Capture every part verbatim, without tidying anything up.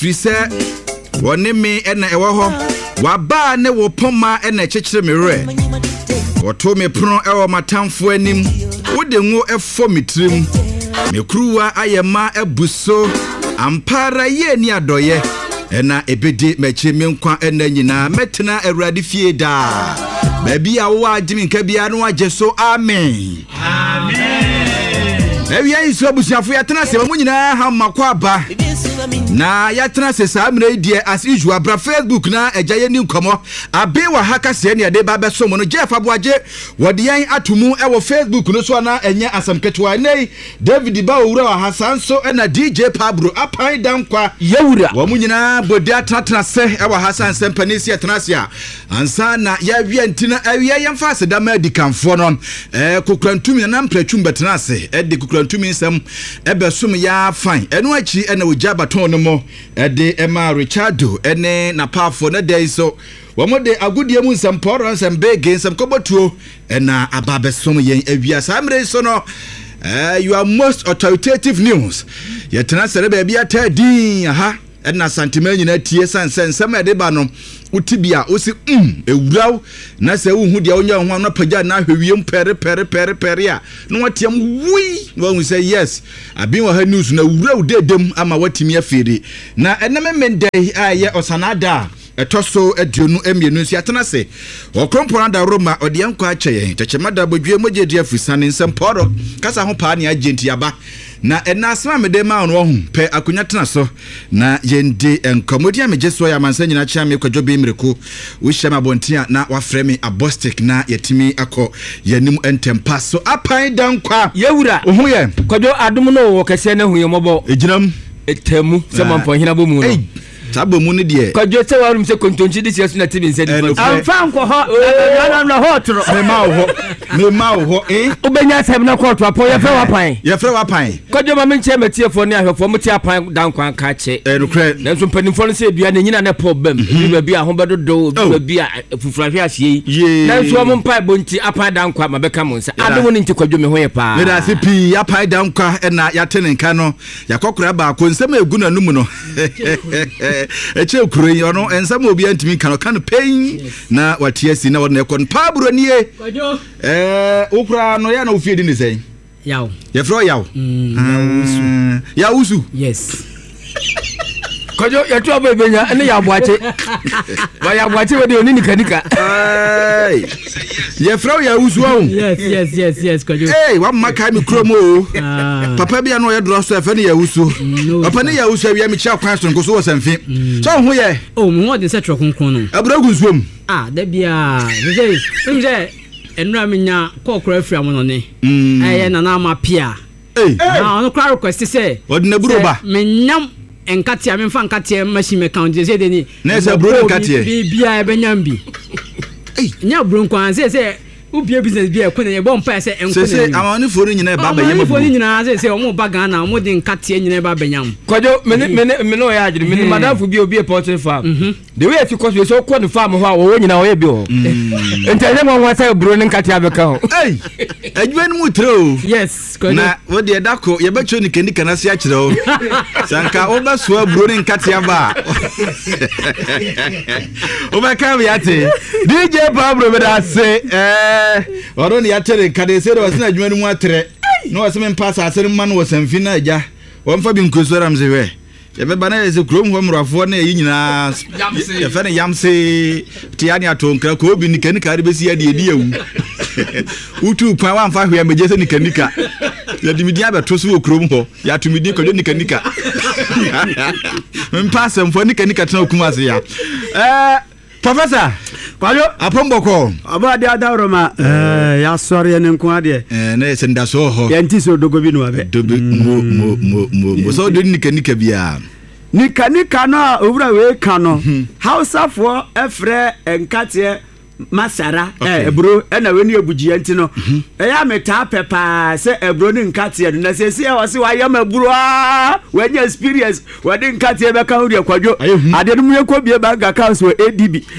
Frise wone me ena ewo ho waba ne wo poma ena chechire me re woto me prono ewo matamfo anim wode ngo efo mitrim me kruwa ayema ebuso ampara ye ni adoye ena ebedi meche me nkwa ena nyina metena awurade fie da baby awo agimi nka bia no ageso amen amen ewi ayi so abusiafo yatena se mu nyina ha makwa aba na yatena se sa amre die as usual bra Facebook na ejaye ni nkomo abe wa haka se ne de ba beso mo no Jeff Aboaje wode yan atomu e wo Facebook no so na enye asamketwa nei David ba owura wa hasanso e na D J Pabro apan dankwa yewura wo mu nyina bodi atratena se e wa hasan sempanisi atena se a ansa na ya wie ntina awie yemfa se da ma dikanfo no eh kokrantumi na mpratwum betena se e de kokrantumi nsem e besom ya fine eno achi e na ogya baton no mo e de Emma Richardo ene na pafo na dey so wamode agudie mu nsem poro nsem bege nsem kobotuo ena ababesom yen awia samre so no uh, you are most authoritative news yetena sere ba bia tadin aha ena santima nyina tie sansen nsem e de ba no utibia osi mm ewuraw na se wo hu dia onya ho na pagya na hwewiem pere pere pere pere a no watiam wi no hu say yes abin wa ha news na wuraw dedem ama watimi afiri na eneme mendai aye osanada etoso aduonu emienu nsi atena se okrompona da Roma ode ankwa akyeye chechemada bodwe mogedi afusane nsemporo kasa ho pa ne agenti aba na enasema mede ma no ho pe akunya tena so na yende enkomodi amegeso ya mansa nyina chia me kwadwobe mreko wo hyema bontia na wafrɛ me abostic na yetimi akɔ yanim entempa so apan dankwa yewura ohu ye kwadwo adom no wo kase na hu ye mɔbɔ eginam etemu se mampo hina bomu no sabo mu ne de kwadwo se warum se kontonchi de siasu na tibi nse di amfa nko ho na na ho tro me ma ho me ma ho eh obenya sem na koto apo ye fre wapan ye fre wapan kwadwo ma menche metiefo ne ahwefo meti apan dankwa ka che eh no kre na so panimfo no se bia na nyina na problem bi bia ho bedodo bi bia fufurahwe ahye na so mo mpa bonti apan dankwa ma beka mo nsa adom ne nti kwadwo me ho ye pa me da se pi apan dankwa na ya tene nka no yakokora ba ko nsem egu na numu no eche okure yono ensam obi antimi kan kan pain na watiasi na wona ekon Pabro nie eh ukura no ya na ofiedi ni sen yaw ye fro yaw mm ya usu yes kojo ya tu abebenya ene ya boache ba ya boache we de oni nikanika ai ye fro ya usu o yes yes yes yes kojo eh wa maka mi kromo papa bia no ye dro so efe ne ya usu papa ne ya usu awia mi chia kwan so nko so wasamfi so hu ye o mu wode se tro kronkron no abragu nsuom ah da bia ze ze enura menya kokora afia mo no ne eh na na ma pia eh na ono kra request se wode na buroba menyam enkatia me fa nkatia machine account je de ni na se bro nkatia bi bia e benyam bi eh nya bro nkwan se se ubie business bi e ko ne bo mpa se enko ne se se amani fori nyina ba ba yema fori nyina se se omo ba Ghana omo de nkatia nyina ba benyam kwajo me me me no ya agire me madam fu bi obi e portrait farm the way if you cause so ko ne farm ho a wo nyina wo ye bi ho entele mo wa say bro ne nkatia be ka ho eh adwuma no mu tro yes kwajo na wo de dako ye ba choni kendi kana se a kire ho sanka o ba so bro ne nkatia ba o ba ka bi ate D J Pablo be da say eh oro ni atere kade se do wasina adwuma no mu atere no waseme mpasa asere man wo samfi na agya wonfa bi nkosoram se we ye be bana ye se krom ho mrafo na yi nyina ye fe ne yamse tiani atonkra ko obi nika nika re besi ya de edi awu utu pa wa mfa hwe meje se nika nika ya dimidi abeto so krom ho ya tumidi ko nika nika mpasa mfo nika nika tena okumase ya eh Professor kwajo apomboko abade adawroma eh ya sori ene nko ade eh na senda so ho ya ntiso dogo bi no abe dogo mo mo mo mo so do nika nika bia nika nika no owura we ka no Hausa for efre enkatie masara eh ebro e na we ni ebuji anti no e ya meta pepa se ebro ni nkatie na se se o se wa ya maburo a we nya experience we di nkatie be ka ho de kwadwo ade no mu yekɔ bie bank account so A D B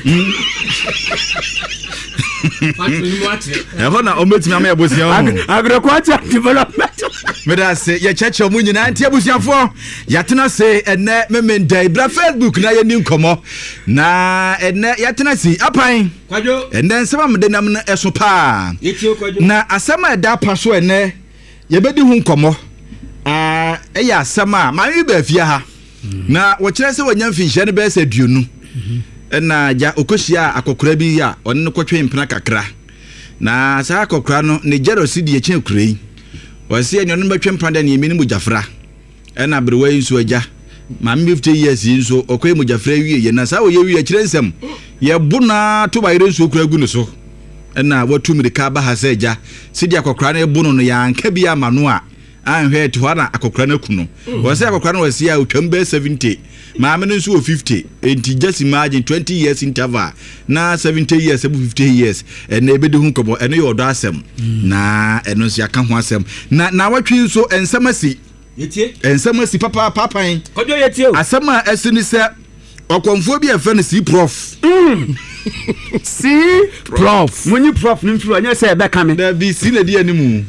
Fatini mwatre. Eva na ometimi ama yabosia ho. Agriculture development. Meda se ye cheche mu nyina anti abusiafo yatena se ene memenda ibra Facebook na ye ni nkomo na ene yatena si apan kwajo ene nsema mede nam na eso pa yetio kwajo na asema eda pa so ene ye bedi hu nkomo ah eya asema ma mi ba fia ha na wo kire se wanya mfinhye ne be se duonu na ja okoshia akokora bi ya onne kotwe mpena kakra na sa akokora no ne jealousy die kyen kurei wasi enyo no betwe mpanda ne yemi mu jafra na brewe nso agya ma fifty years nso okoye mu jafra wie ye na sa wo ye wie kire nsem ye bona to bayire nso kura gu no so na watu mirika ba ha se agya sidi akokora na ebono no ya nka bi amano a anhwe to na akokora na kuno wasi akokora na wasi a otwambe seventy maame no nso fifty enti just imagine twenty years interval na seventy years abu fifty years ene ebedi hu kobo ene yo do asem na eno nso aka ho asem na na watwi nso ensamasi yetie ensamasi papa papan kodwo yetie asema esini se okonfo bi efe ne si prof si prof munyi prof ni mfiri anya se ebe kame na bi si na di animu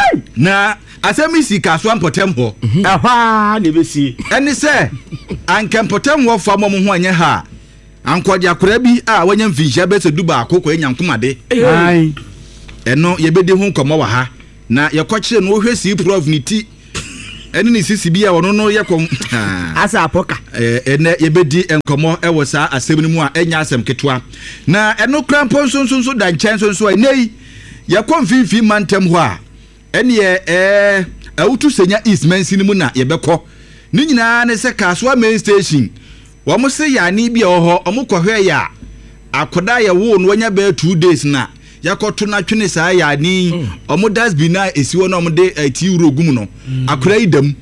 na asemi si ka so ampotem ho aha ne be si eni se anke mpotem ho fa mo ho anya ha ankodi akora bi a wanya mfinhia be se duba akoko enyankomade ai eno ye bedi hu nkomo wa ha na ye kwakire no hwe si prof ni ti eni ni sisi bi a wono no ye kom asa apoka eh ene ye bedi enkomo e wo sa asem ni mu a enya asem ketwa na eno krampo nso nso nso da nchen nso nso nei ye kom finfin mantem ho a ene eh awutu senya east mansin mu na ye bekọ ni nyina ne se Kaswa main station wo mo se ya ni bi oho omo kohwe ya akoda ye wo no nya be two days na yakoto na twene saa ya ni omo dasbi na esiwo na omo de ti uro gum no akora idam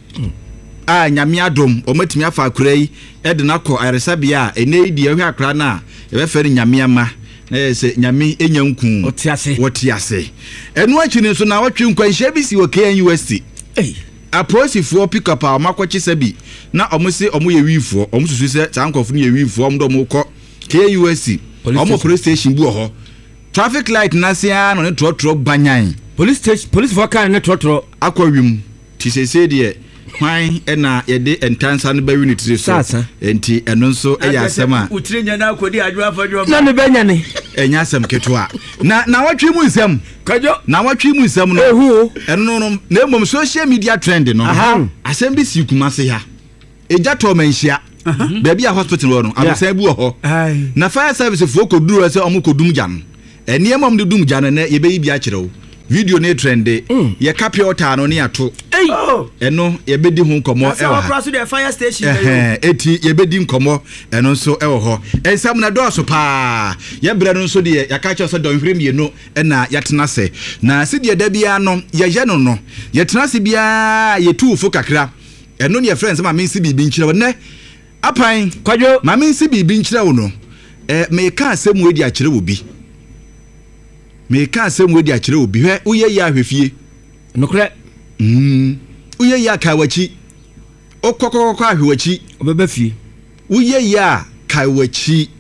a nyame adom omo timi afa akora yi e de na ko aresabia ene di ehwe akora na e be fere nyame ama na se nyame enya nku otiase otiase enu achini so na watwe nkwanhye bi si wo K N U S T eh aposifo pick up a makwachi sabi na omo se omo ye wifo omo susu se tankofo ne ye wifo omo do mo ko K N U S T omo police station bu ho traffic light na sia no ne trotro banyan police station police for car ne trotro akwawim ti se se de hwan ena ye de entansa ne ba unity so enti eno nso e ya asema utirenya na akodi adwo afadwo na ne benya ne enya asem ketwa na na watwe mu nsem kajo na watwe mu nsem no ehu eno no na mom social media trend no asem bi si kuma se ha eja to manhia baby a hospital wo no abesan bu ho na fire service fo koduru se omo kodum jan eni emom de dum jan na ye be bi a kirewo video ne trend ye kapia ota no ne ato eno ye bedi hu nkomo e wa so the fire station eh eti ye bedi nkomo eno nso e wo ho ensam na do so pa ye bre no nso de ye ka che so don hwere mienu e na yatena se na se de da bia no ye ye no no ye tena se bia ye tuufo kakra eno ne ye friends ma men si bibi nkyere wo ne apan kwajo ma men si bibi nkyere wo no eh me ka asem we di a kyere wo bi me ka asem we di a kyere wo bi hwe uye ya hwefie nokre mm uye ya kawachi okokokoko ahwechi obeba fie uye ya kawachi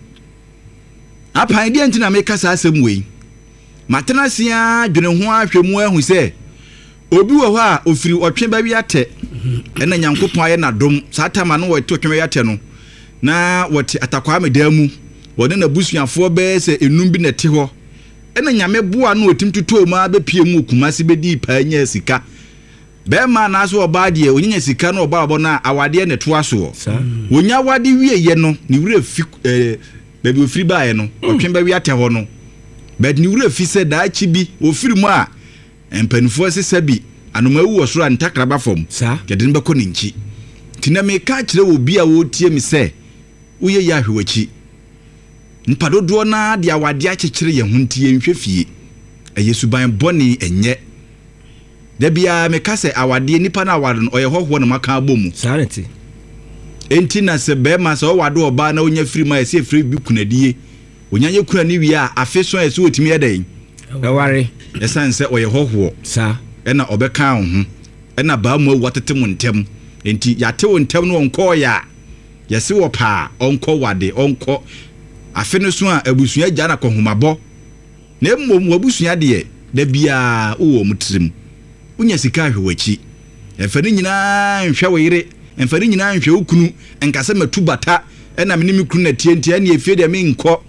apan de ntina me ka sa asem we matena sia dwene ho ahwemu ahu se obi wo ho a ofiri otwe ba wi ate ena nyankopon aye na dom satama no wo to twe wi ate no na wote atakwa medamu wode na busuafo be se enum bi na te ho ena nyame boa no otim tuto ma be pie mu kumase be di pa nya sika be ma na so oba de onye sika no oba obo na awade ne to aso wonya wade wie ye no ni wure fi eh be bi ofiri ba ye no otwe ba wi ate ho no be ni wure fi se da chi bi ofiri mu a empanifo se sabi anoma wu osoro antakra ba fom kede ne be ko ninchi tina me ka kire obi a wo tie mi se uye ya hwewachi mpadodo na de awade a kekere ye huntie nhwe fie eyesuban boni enye da bia me ka se awade nipa na awade no oye hoho na maka abomu sanity enti na se be ma se owade oba na onya firi ma se firi bi kunadie onya ye kuna ni wi a afeso ese otimi edan daware esanse oye hoho sa ena obeka ho ena ba mu awatete mu ntem enti yate wo ntem no onko ya yesi wo pa onko wade onko afeno so a abusua gya na kohomabɔ na mmom wabusua de da bia wo mutrim unya sika hwewachi Efani nyina nhwe wo yire, enfani nyina nhwe wo kunu, enkase matu bata, ena me ni kunu na tientia na efie de me nkọ.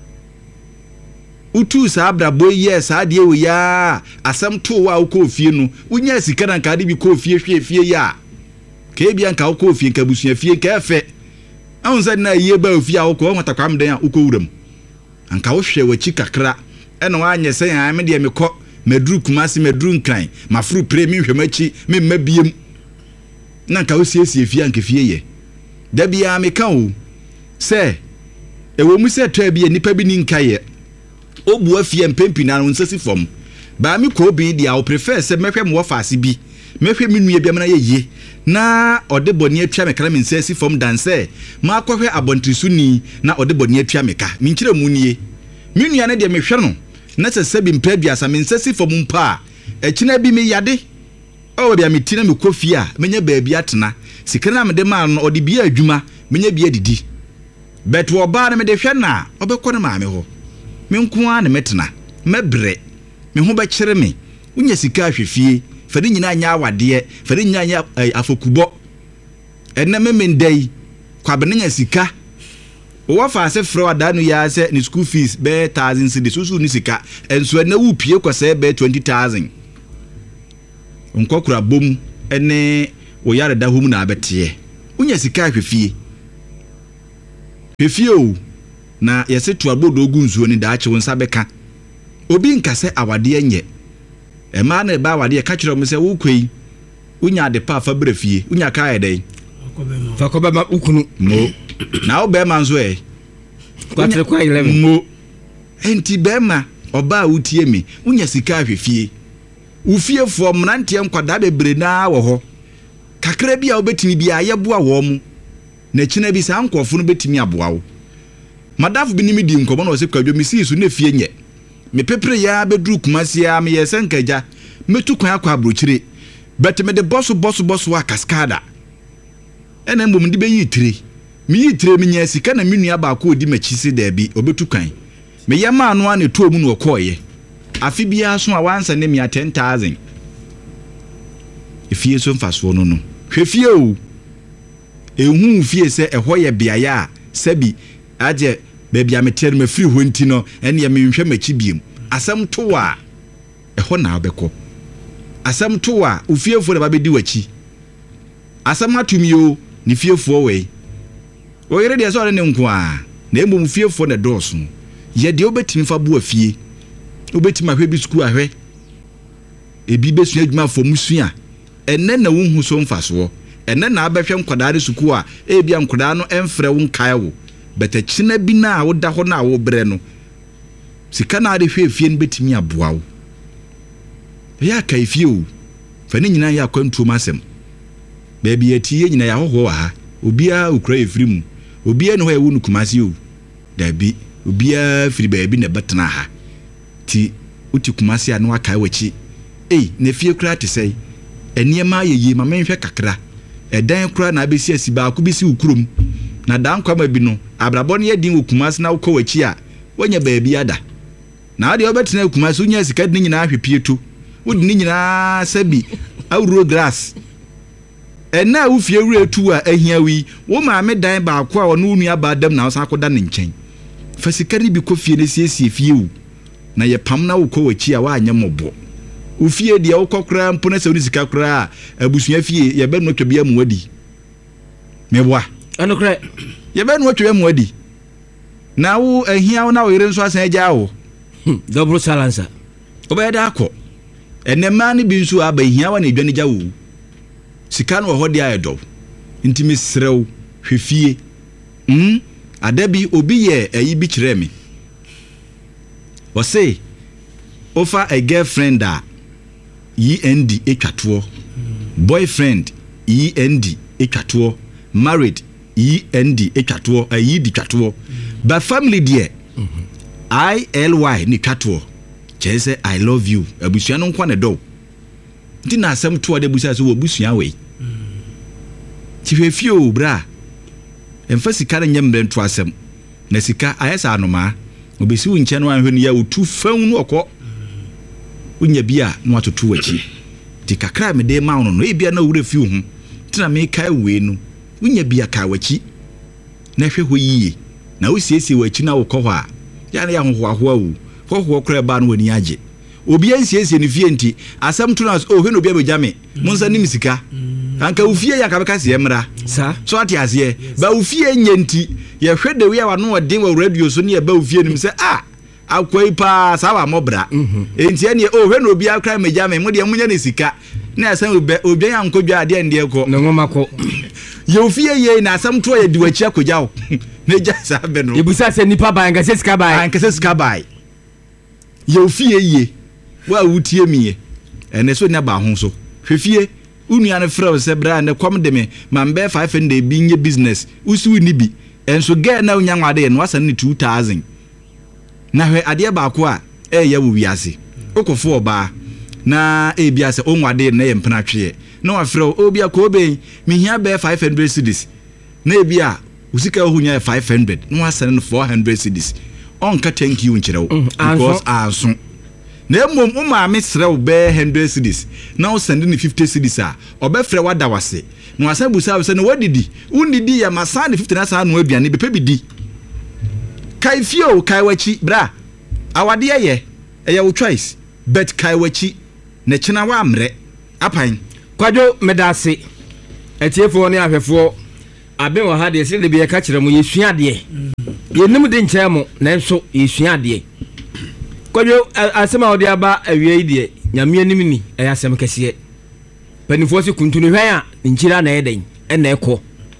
Utu sa abrabo ye sa de wo ya, asam to wa wo kọ fie no, unya sika na nka de bi kọ fie hwe fie ya. Ka bia nka wo kọ fie nka busua fie ka efe. Ahun sa na ye ba ofie a wo kọ nwatakwam den a wo kọ wuram. Anka wo hwe wachi kakra, ena wa anye se ya me de me kọ medru kumasi medru nkran mafuru pre mi hwemachi me mabiem na nka wo siesie fie anka fie ye da bia me ka wo se ewo mu se to bia nipa bi ni nka ye obu afie mpempi na no nsasi fom ba mi ko bi dia wo prefer se mehwe mo faase bi mehwe mi nua bia na ye ye na ode boni atwa me kra me nsasi fom dan se ma akohwe abontrisu ni na ode boni atwa me ka mi nkire mu nie mi nua ne de mehwe no na sese bi mpabia sa mensasi fom mpa e kina bi me yade o bia metina me kofi a menya baabi atena sikana me de ma no odi bia adwuma menya bia didi bet wo ba na me de hwe na obekọ na ma me ho me nko a na metena mebre me ho be kire me unya sika ahwefie fadi nyina anya awade fadi nyina anya afokubo enna me mendai kwabenya sika wo fa se fro adanu ya se ni school fees be one thousand cedi susu ni sika enso na wu pie kwase be twenty thousand onkokura bom ene wo yare da hom na abete unya sika ahwefie hwefie o na yese to abodo ogu nsuo ni da ache won sabeka obi nkase awade enye e ma na ba awade ka kire mo se wo kwei unya de pa fa brefie unya ka yedai fa ko ba ma ukunu mo na o be ma nso e kwatre kwa eleven mo enti be ma oba utie mi unya sika ahwefie ufie fo mnantie nkwada bebre na wo ho kakra bia obetimi bia yeboa wo mu na kina bi sa nkofo no betimi aboa wo madaf bi ni mi di nkomo na o se kwadwo mi si su na fie nye me pepre ya bedru kumasia me yesen nkaja metu kwan akwa abrochire betime de bosso bosso bosso wa cascada ena mbom de be yi tire mi yi tire mi nya sika na mi nua ba ko odi machi se da bi obetu kwan me yama anu a na to mu no okoye afi bia so a wansa ne mi ten thousand ifie so mfaso no no hwefie o ehu fie se eho ye bia ya sabi aje bebia metere me free ho nti no ene ye menhwe machi biem asam to wa eho na obekọ asam to wa ufiefo da ba bedi wachi asam atumi o ni fiefo we o yere de so ne nko a na embom fiefo na doso ye de obetimi fa bo afie obetimi ahwe bi sku ahwe ebi besu adwuma fo musua enne na wo hu so mfaso enne na abehwe nkwadaare suku a ebia nkwadaa no emfre wo nkae wo beta china bi na wo da ho na wo bre no sika na ade hwe fie no betimi aboa wo ya kai fie o fa ni nyina ya kwantuo masem baabi atie nyina ya hoho ha obia ukra efiri mu obia no ho ewu nukumase o dabi obia firi baabi na betena ha ti uti kumase anu akai wachi ei na fie kura te sei eniema yeyi ma menhwe kakra edan kura na abesi asiba ko bisi ukurum na dan kwama bi no abrabọ ne yedin okumase na ukọ wachi a wonya baabi ada na ade obetena okumase unya sika din nyina ahwepieto wodi nyina sabi awuro grass ena wo fie wure tu a ahia wi wo ma me dan ba ko a ono nua ba dam na so akoda ne nchen fa sika ni bi ko fie ne siesie fie wu na ye pam na wo ko wachi a wa anya mobo wo fie de wo kokra mpo na se wo sika kra abusua fie ye be no twabia mu adi meboa anokra ye be no twabia mu adi na wo ahia wo na wo yire nso asan agya wo double silencer obeda akọ enema ni bi nso aba hia wa na edwane gya wo sika no ho de ayedo ntimi srew hwefie mm adabi obi ye ayi bi kire me o say ofa a girlfriend a yi end etwato boyfriend yi end etwato married yi end etwato ayi di twato ba family there I L Y ni twato chese I love you abusua no nkwa ne do nti na asem to ade busua so wo busua we ti hwefie o bra emfa sika na nyembre nto asem na sika ayesa anoma obesi wo nche no anhwe ne ya otu faun no okọ unya bia no atoto wachi ti kakra me de ma no no e bia na wure fi hu tina me kai we no wunya bia kai wachi na hwe ho yie na wo siesie wachi na wo kɔ hɔ a ya na ya ho ho ho awu ho ho kra ba no wani age obi an siesie ne fie nti asam to na o hwe no bia beja me monsa nim sika anka wo fie ya ka beka se emra sa so ati ase ba wo fie nyanti ye hwe de we wa no odin wa radio so ne ya ba wo fie nim se ah akwai pa sawa mobra enti ene o hwe no obi akra meja me mo de munya ne sika na asam obi an kodwa ade ande ko no ngomako ye ofie ye na asam to ye diwachi akogya wo ne ja sa be no ibusa se nipa ba nga se sika ba anka se sika ba ye ofie ye wa wutie miye ene so ne ba ho so hwefie unua ne frɛ se bra ne kom de me mambe five hundred bi nye business usu ni bi enso ge na unya nwade no asa ne two thousand na hwe ade ba ko a e ya wo wiase okofo oba na e bia se onwade na ye mpena twe na wa frɛ obi akobe me hia be five hundred cedis na e bia usika ho nya five hundred no asa ne four hundred cedis onka thank you nkyerɛw because anso na mom o ma me srew be one hundred cedis na o send ni fifty cedis a obefrɛ wada wase na wasa busa se no wadidi unidi ya masa ni fifty na sa no aduane be pebidi kai fio kai wachi bra awade ye eye wo choice but kai wachi na china wa amre apan kwadwo medase etiefo ne ahwefo aben wa ha de se de be ka kire mo yesua de yenim de nkyɛ mo na nso yesua de kwadwo asema odi aba awie de nyame anim ni ɛyɛ asem kɛseɛ panifo se kuntunu hwan a nkyira na ɛden ɛna ɛkɔ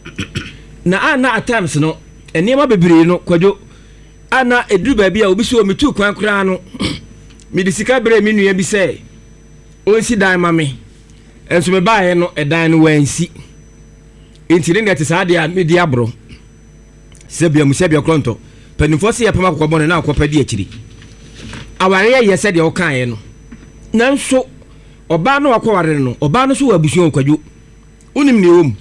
na ana at times no enema bebree no kwadwo ana eduru ba bia obi so metu kwan kra no me de sika bere me nua bi sɛ onsi dan ma me enso me baaye no edan no wansi enti ne te saade a me di abro sebia mu sebia kronto panifo se yapama kokobɔ na akɔpa di akiri aware ye sɛ de o kan ye no nanso oba no akɔware no oba no so wabusuo kwadwo unim ne wom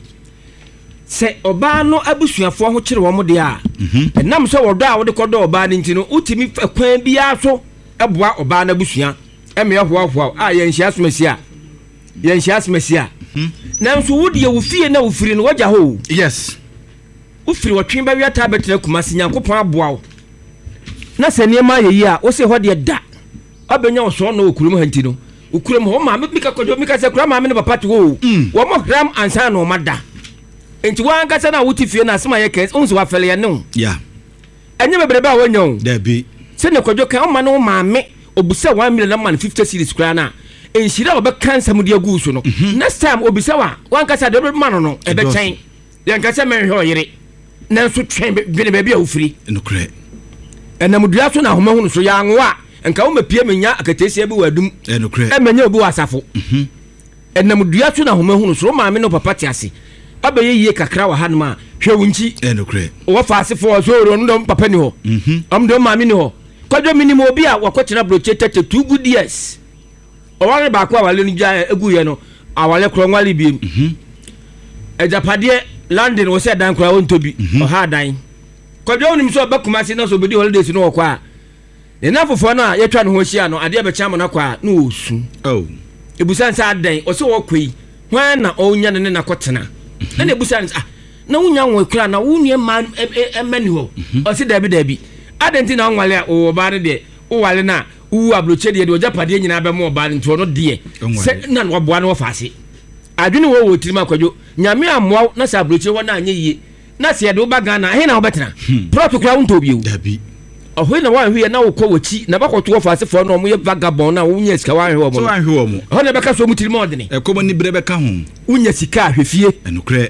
se oba no abusuafo ho kyere wo mo de a enam so wodo a wo de kodo oba ne ntino utimi kwan bia so eboa oba na abusua eme ho ho a ye nhia somasi a ye nhia somasi a nanso wo de wo fie na wo firi no wagya ho yes wo firi wo twen ba wi ata betre kumasi nyankopon aboa wo na se niema ye yi a wo se ho de da obenya wo so no okurum hanti no okurum ho ma me mika kojo mika se kura ma me ne papa to wo wo mo gram ansa na o mada enti wan kasa na wuti fie na asema ye kes unso wa fele ye ne yeah enye bebrebe a wonyo da bi se ne kojo kan o ma no ma me obusa one million na man fifty series kura na enhira obe kansa mu de agu so no next time obisa wa wan kasa de ma no no ebe chen ye kasa me hwe oyire na so twen be be bia ofiri no kre enamudua so na homa hunu so ya anwa enka wo mapie menya akatesia bi wadum e no kre emenya obi wasafo mhm enamudua so na homa hunu so ma me no papa ti ase abaye yie kakra wa hanum a hwe wunchi e no kre wo faase fo so ro no papa ni ho mhm am do ma me ni ho kwadwo minimo obi a wakotena broche tete two good years o wale ba kwa wale ni ja egu ye no awale kro nwale bi mhm ejapade landing wo se dan kra won tobi o ha dan kwadwo onim so bakumase na so bedi holidays no kwa ne na fofo na yetwa no ho hia no ade be chama na kwa na osu oh ebusan sa dan o se wo kwei hwan na onya ne na kotena na ebusan ah na wonya wo kra na wonie ma emani ho o se dabi dabi adenti na nwale a o ba ne de o wale na wu abroche de de o japade nyina be mo ba ne nto no de se na no boa no faase adwene wo wo tirima kwadwo nyame amoa na sa abroche wo na anye yie na se de wo ba Ghana he na wo betena protocol wo nto biu dabi oho na wan hwe na wo kɔ wachi na bakɔto wo faase fo no mo ye vagabond na wo nya sika wan hwe wo mo so wan hwe wo mo ho na bɛka so mu tirima odene e komo ni bre bɛka ho wonya sika ahwefie enukre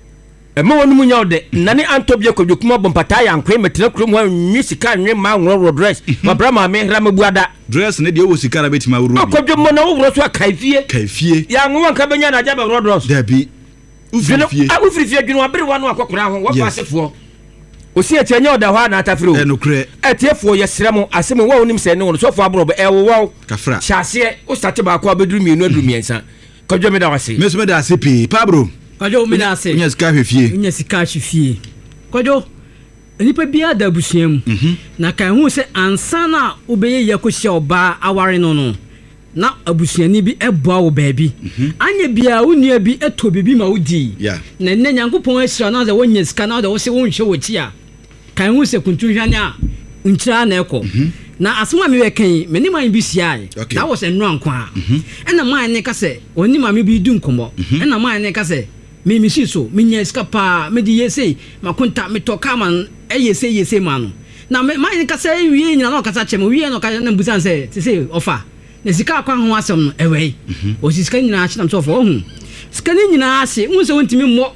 e ma wonu mu nya ode nane antobie kwadwokuma bompata ya nkwe metena krom ho nyi sika nwe ma nworo dress babra ma me hra mabuada dress ne de wo sika na betima wuru akwadwo mo na wo woro so akaifie kaifie ya nwo nka benya na jaba woro dress dabi ufrifie a ufrifie dwunu abere wa no akokora ho wo faase fo osi etenye oda ho na atafiro enukre etiefo yesremo asem wo onim se ne wo so fo abro be ewo wo kafra chase o start ba ko abeduru mienu aduru miensa kwadwo me da wase me so me da ase pi pabro kwadwo me da ase nya sika hwefie nya sika hwefie kwadwo nipa bia da busuam na kan hu se ansa na obeye yakohia oba aware no no na abusuani bi eboa wo baabi anya bia wo nua bi eto bibi ma wo di na nne Nyankopɔn asira na za wonya sika na da wo se wo nhwe wo chi a kan hu se kuntu hwane a nkyira na ekɔ na asoma me wekan me ni man bi siai that was enro anko a ɛna man ne ka se oni ma me bi du nkomo ɛna man ne ka se me mi si so me nya sika pa me di yese makonta me to kama ɛyese yese ma no na man ne ka se wie nyina na ɔkasa kyem wie na ɔka na mbusan se se se ofa na sika akwa ho asɛm no ɛwɛ o sika nyina a kyinam so ofa ohun sika nyina ase unse wontimi mmɔ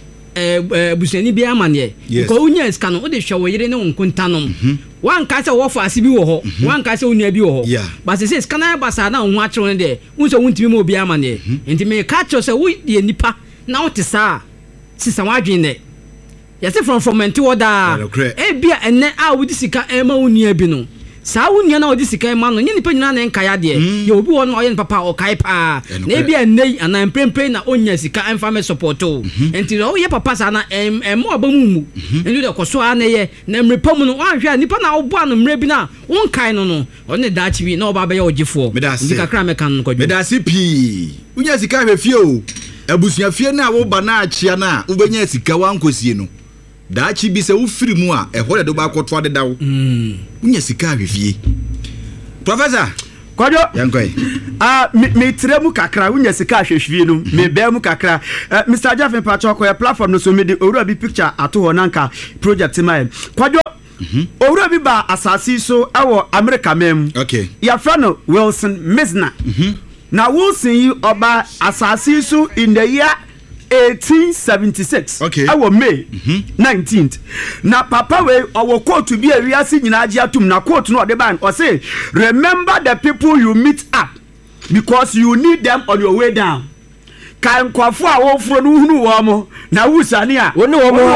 eh busani bi amane ko unya sika no wo de hwɛ wo yere ne wonkonta no wan ka se wo fa ase bi wo ho wan ka se onua bi wo ho ba se sika na ba sa na ho a kyerɛ no de unse wontimi mo bi amane enti me ka kyerɛ se wo de nipa na wo te sa sisa wadwen ne yɛse from from enti woda e bia enne a wo di sika e ma onua bi no sa wunya na odi sika ma no nyi nipa nyina na nkaya de ye obi wo no oye papa o kai pa na e bia nei ana mprempre na onya sika emfa me support o enti o ye papa sa na em em oba mu mu enti de koso ana ye na mrepa mu no wanhwe nipa na obo anu mre bi na won kai no no o ne da chi bi na oba be ye ogifo ndi kakra me kan no kwadwo me da si pi unya sika hwe fie o abusua fie na wo ba na achia na wo benya sika wankosie no daachi bi se wo firi mu a ehwo de do ba kwoto ade dawo mm unya sika ahwefie professor kwadwo yankoi ah me tire mu kakra unya sika ahwefie no me be mu kakra Mr Jaffe Pacho ko ya platform no so me de owura bi picture ato ho nanka project mai kwadwo owura bi ba asasi so ewo America mem okay ya frano Wilson Misner mhm na Wilson yi oba asasi so in the year eighteen seventy-six okay awo May mm-hmm. nineteenth na papa we owo quote bi awiase nyina agi atum na quote no de ban o say remember the people you meet up because you need them on your way down kan kwafo a wo furo no hunu wo mo na wusani a woni wo mo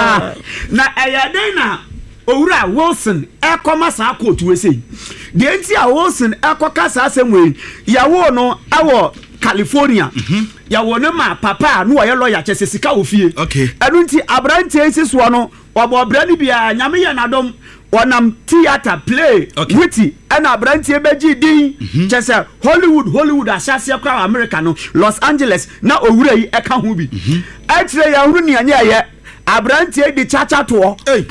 na eyade na owura Wilson ekoma sa quote we say de enti a Wilson ekoka sa asem yawo no awo California mm-hmm. ya wona ma papa no ye lawyer chese sika ofie okay enu nti abrante esiso no obo brani bia nyame ye nadom onam theater play okay. witi ana abrante beji din mm-hmm. chese Hollywood Hollywood asase kwa America no Los Angeles na owura yi eka ho bi mm-hmm. etre ya huru ni anya ye abrante di chacha to hey.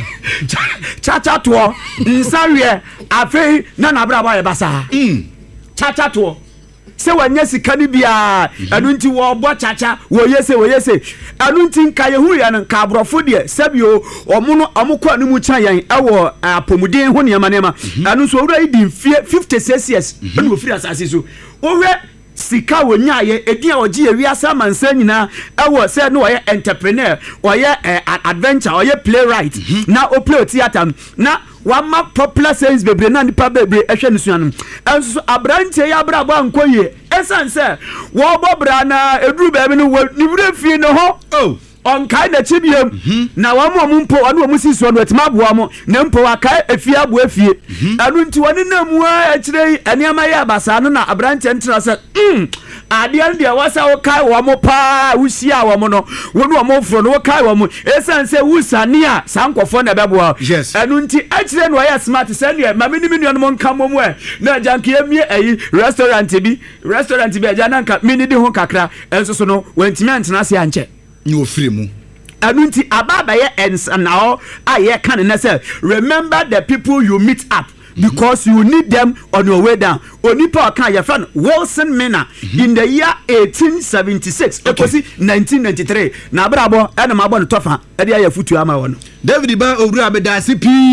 chacha to nsawe afi na na bra ba ye basa mm. chacha to se wanya sika ni bia anu nti wo bo chacha wo yese wo yese anu nti nka ye hu ya no nka abrofo de sabio omo no omukọ anu mu chan yan ewo apomuden ho ne ma ne ma anu so owura idi fifty-six years anu ofiri asase so wo sika wonya ye edin a oji ye wiasa mansa nyina ewo se no ye entrepreneur oye adventure oye playwright na o play theater na wama popular sales bebre na nipa bebre ehwe ne suanu enso abrante ya bra ba nkoye esanse wo bobra na eduru be bi no ni bure fie no ho oh on kai na chibiem na wamo mumpo anu omu siso no etima aboa mo na mpo akai efie abo efie anu nti woni na mu a kire aniama ya basa no na abrante ntra se mm ade ande wasa wo kai wo mo pa wusia wo mo no wonu wo mo fro no wo kai wo mo esanse wusani a sankofo na beboa anu nti akire no ya smart se ne mame ni minu no mo nka mo mo e na janke emie ayi restaurant bi restaurant bi aja na nka mini di ho kakra enso so no wantimi antena se anche ni ofiri mu anu nti ababa ye ensanawo aye kan na say remember the people you meet up because you need them on your way down onipa kan your friend Wilson Misner mm-hmm. in the year eighteen seventy-six okay. Ekosi nineteen ninety-three na abrabo ena mabo no tofa e de aye futu ama wono David ba owura bedase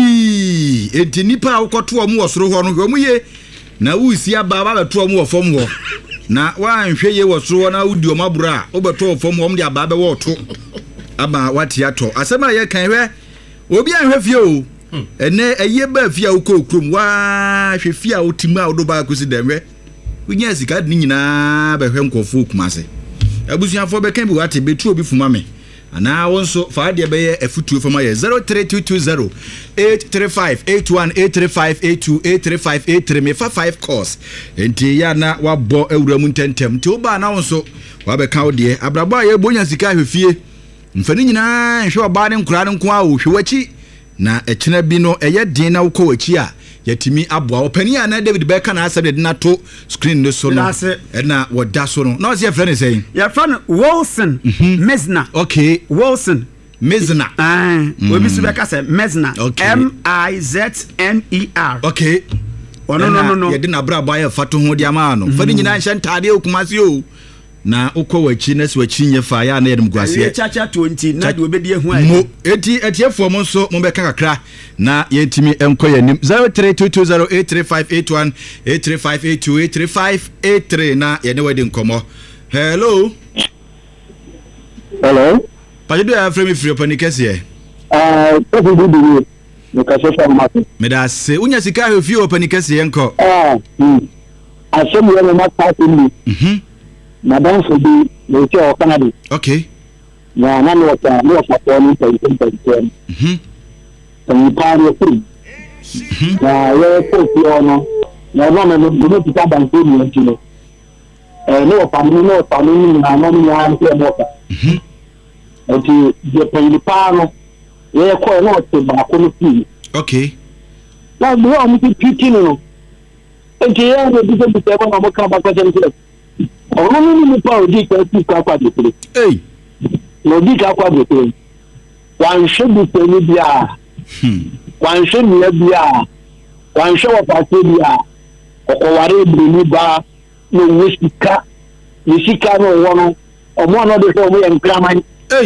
pi enti nipa akoto omu osoro ho no hwemu ye na wusi aba ba beto omu ofom ho na wanhwe ye wosoro na udi omabura obeto ofom ho de aba be woto aba wati ato asema ye kan hwe obi anhwe fie o ene eye ba fie okokrom wa hwe fie a otima odoba akusi demwe unya sika ni nyina be hwe nkofo kumase abusuafo be kan bi wate betu obi fuma me ana wonso fa de be ye afutuo fama ye zero three two two zero eight three five eight one eight three five eight two eight three five eight three me fa five course enti ya na wabo awuramu tentem ti oba na wonso wa be kan ode abrabo ye bonya sika hwe fie mfani nyina hwe oba ne nkura ne nko a wo hwe wachi na echena bi no eye din na wokọ wachi a yɛtumi aboa opani ana David Beckham na asɛm de na to screen no so no ɛna wɔda so no na ɔsɛ yɛfrɛ ne sɛn yɛfrɛ no Wilson Mesna okay Wilson Mesna ah obi so bɛka sɛ Mesna M I Z N E R okay oh no no no no yɛde na bra boy fato ho de ama no fa de nyina nhyɛ ntade okumase o na ukɔ wachi na so wachi nye fa ya na yɛdum guase ye chacha twenty na de obedi ehu ai mo eti etiefo mo nso mo bɛka kakra na yɛntimi ɛnkɔ yanim zero three two two zero eight three five eight one eight three five eight two eight three five eight three na yɛne wadi nkɔmɔ hello hello pajedo ya frame free opani kɛse eh obi bi bi me ka so fa ma me da se unya sika he fie opani kɛse yɛnkɔ ah asɛm yɛ ma ta ni mhm madam so bi le ti o Canada okay na na no ta no ta ko ni ta ta ta mhm ni pa ro free na ye ko ti ono na no me no ti ta ban ko ni nti no eh no pa ni no pa ni na no ni ya nti mo ta mhm nti je pa ni pa no ye ko no ti ba ko ni free okay na do o mi ti piti no nti ye no bi se bi se ba mo ka ba ko se nti ọ̀rọ̀ nínú nípa òdì kan tí ká pàdé pé òdì ká pàdé pé wà ń ṣe bùsẹ̀ níbi à wà ń ṣe nìyẹn bí à wà ń ṣe wọ̀pàṣẹ bí à ọ̀kọ̀ wà rẹ̀ èbèrè níbà ní owó sika ní sika ní ọwọ́ no ọmọ náà dé sọ ọmọ yẹn nkiraman.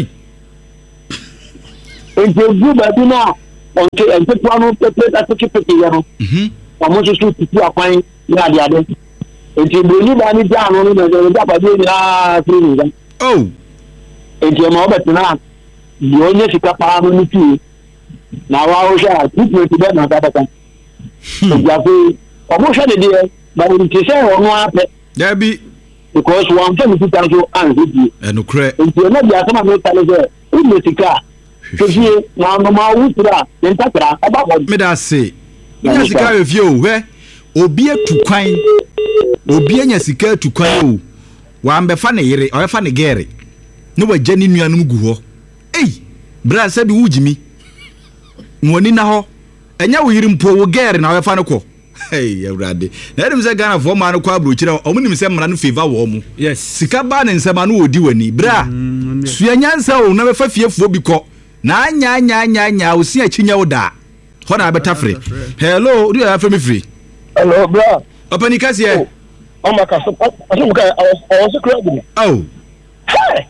Nti egu baabi náà ọ̀nkẹ́ ẹ̀ńtẹ́pọ̀ no pẹ́pẹ́ atẹ́kẹ́pẹ́kẹ́ yẹn no ọmọ tuntun tutu akwan ní adìadé. Enti boni ba ni ja no no de ja ba de na free ni. Oh. Enti ma obetuna di onye sika pa no ni tu. Na wa o sha treatment be na ta ta. Hmm. Ja fe omo sha de de ba ni ti se o no ape. There be because one thing to tell you and you. Enu kre. Enti na bia sama me tale se o ni sika. Kefie na no ma wutura den takra aba bo. Me da se. Ni sika refie o hwe. Obi atukwan obi anya sika atukwan o wa mbefa ne yere o yefa ne gere ne wagya ne nuanum gu ho ei bra sabi wujimi nwoni na ho enya wo yiri mpo wo gere na o yefa ne ko ei awrade na edem se Ghana fo ma no kwa bro kira o munim se mra no favor wo mu yes sika ba ne nsema no odi wani bra suanyansa o na befa fiefuo bi ko na anya anya anya anya o si achinya wo da ho na betafre hello do you have me free. Hello, bro. Opani kasi e? Oh, my God. I was I was crying. Oh. Hey.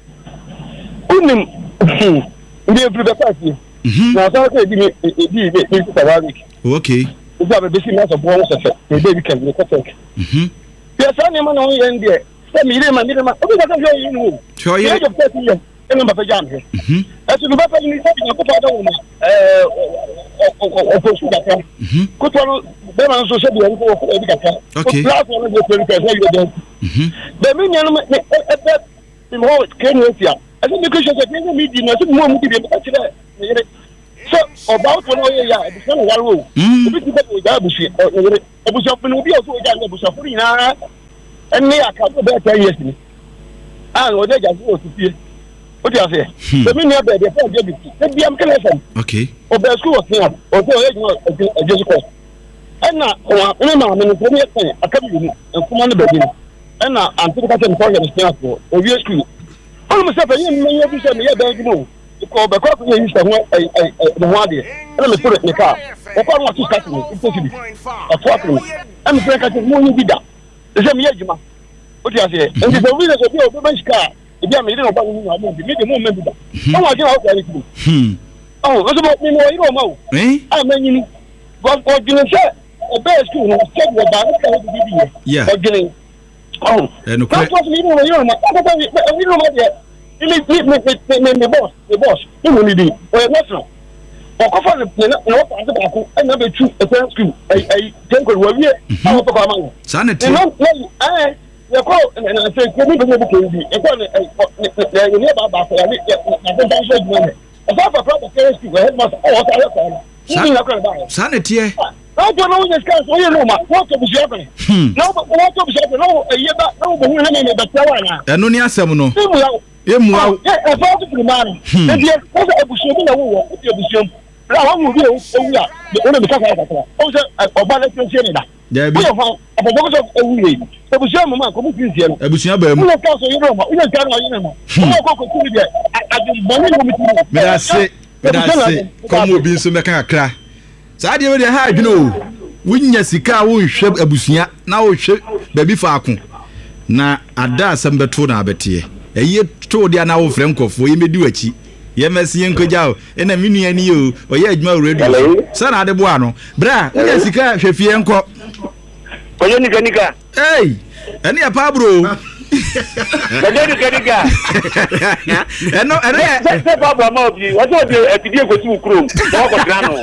Unim. Ndi e prepare party. Mhm. Na so say di me di di di Saturday. Okay. Uja be bisi na so bon so fe. E dey weekend we take. Mhm. Ya sa ni ma no yen de. Say mi re ma mi re ma. Obi ka say you know. Sure you. Eno ba pe jam he. Mhm. Esu ba pe ni so bi ko pa da wo na. Eh o ko su da ka. Mhm. Ko to be ma so se bi en ko e bi ka ka. Okay. Class one go twenty percent you dey. Mhm. Be mi nyanu me e e mo ke ni sia. Esu mi ko se se mi di na so mo mu di be ka kire. So about when we ya e so na waro. Obi ti be o ja bu se. Obu se funu obi o so ja na bu se funu na. En ni aka do be ten years ni. Ah o de ja so o ti what do you say? The meaning of the phone, the B M K. Okay. Or the school of him, or the just call. And now, I'm in the academy and come on the beginning. And now, I'm to the for the Stanford, or your school. Almost every year, you have to say, yeah, don't move. You call the coffee, you used to the one day. Let me put it in the car. If I want to start me, it's possible. A talking. I'm afraid I can move you that. The same year, Jima. What do you say? And it's a reason to be a bench car. If you are making a bang, you are moving. Make a movement. How are you out there? Hmm. Oh, what's about me? You don't know. Eh? I mean, what what you say? A bear school has said what that is. Yeah. Oh, and that's what we know. You know, we know what yet. You need the boss, the boss. You will need it. Or what's wrong? Or cover the no, and number two, a parent school. I think we're here. How about sanity? I you call and I say, can you be able to be a one? You never back. I don't say money. As I have a proper parents to headmaster or sanity. I don't know this guy. You know, what to be happening? No, but what to be happening? No, a year back, no, but we're having a better. And only a seminal. Yeah, I found it to the man. And yet, what I was showing a war with your vision. la wa mu bi o wu a o le bi ka ka ka o se oba le twenty ni da there be o fa abobo so ewu yi ebusia mu ma ko mu fi sie no ebusia ba mu o le ka so yi no ma o le ka no yi no ma o ko ko ti bi adu boni mo mi ti me da se me da se ko mu bi so me ka kakra sa de we de ha adwene o wunya sika wo nhwe abusia na wo hwe ba bi faako na ada asem beto na abete eye to dia na wo frenkofo ye medi wachi ye mesi enkogya o ena minu ani o oye adwuma radio sa na ade boa no bra wunya sika hwefie enko oye nika nika hey eni ya pa bro oye nika nika eno eno se pa bra ma obi o so obi epidie gosi ukrom o ko grano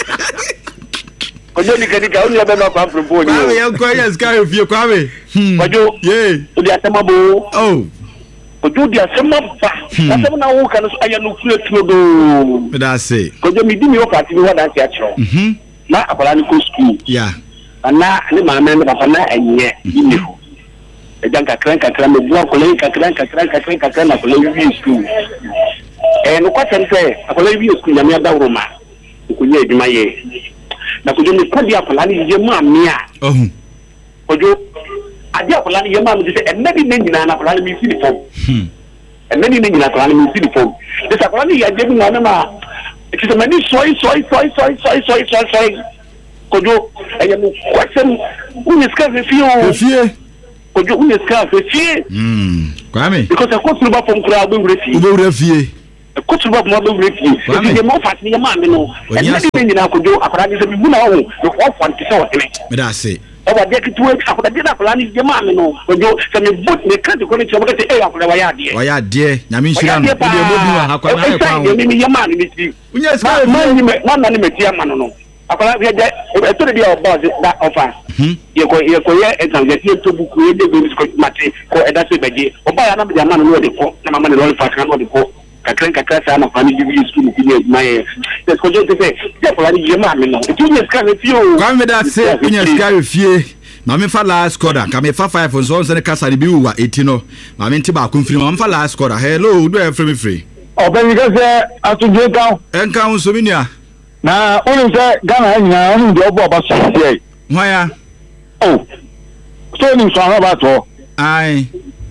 ojo nika nika oni abe ma kwa mpropo ni o kwa ye enko ye sika hwefie kwa me ojo ye odi atema bo oh ojo di asema ba asema na wo kan so aya no kure tuodo me da say ojo mi di mi o party mi wadan ti a chiro mhm na akola ni ko school yeah ana ni ma me papa na enye ni ho e jan ka kran ka kran me bu akola ka kran ka kran ka kran ka kran na akola wi school e no kwa tente akola wi school ya me da roma ko nye eduma ye na ko jo ni kodi akola ni je ma me a oh ojo adi akola ni ye ma me se e na bi ne nyina na akola ni mi fi di fom hmm e na ni ne nyina akola ni mi fi di fom de akola ni ya je bi na na it is a many soy soy soy soy soy soy soy soy kojo enya no kwasem uniska fefio fefie kojo uniska fefie mm kwame because akotu ba fom kura be wurefie ube wurefie akotu ba mo be wurefie e mo fat ni ma me no e na di nyina kojo akora ni se bi buna wo no ko font se wo tele me da se o ba de kitu e akora de na akora ni je ma me no kojo se me but me kan ko ni che mo ke e akora wa ya de wa ya de nyame nhira no de mo bi wa akora na e kwa wo ni ni ma ni ti unya ska ma ni me na ni me ti ama no no akola bi je e to de bi o boss da offer ye ko ye ko ye exam ye ti to buku ye de go ko mate ko e da se beje o ba ya na bi ama no de ko na mama ne roll fast kan no de ko kakran kakra sa na fani bi bi school ki ne my e ko je te se ye ko ani je ma me no ti ye ska ne ti o kwa me da se unya ska fie ma me fa last quarter ka me fa five on so so ne kasa ne bi wa eighteen no ma me nti ba ko mfiri ma me fa last quarter hello do e free me free o be mi ka se atuje kan enka on so minia na onu se Ghana nyina onu de obo aba so sie hoya oh so ni so aba to ai